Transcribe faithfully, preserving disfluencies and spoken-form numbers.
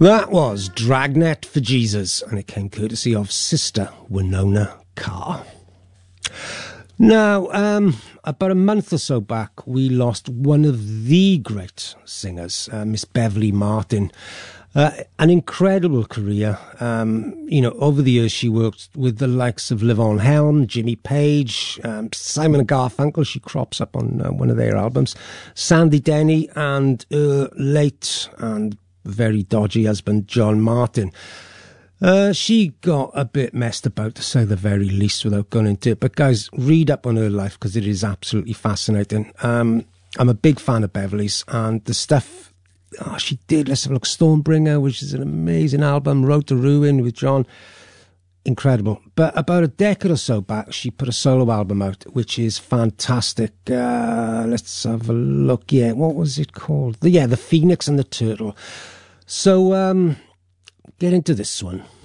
That was Dragnet for Jesus, and it came courtesy of Sister Winona Carr. Now, um, about a month or so back, we lost one of the great singers, uh, Miss Beverly Martin. Uh, an incredible career. Um, you know, over the years, she worked with the likes of Levon Helm, Jimmy Page, um, Simon and Garfunkel. She crops up on uh, one of their albums. Sandy Denny and uh, late and very dodgy husband John Martin. Uh, she got a bit messed about, to say the very least, without going into it. But guys, read up on her life because it is absolutely fascinating. Um, I'm a big fan of Beverly's, and the stuff oh, she did. Let's have a look. Stormbringer, which is an amazing album. Road to Ruin with John. Incredible. But about a decade or so back, she put a solo album out, which is fantastic. Uh, let's have a look. Yeah, what was it called? The, yeah, The Phoenix and the Turtle. So, um, get into this one.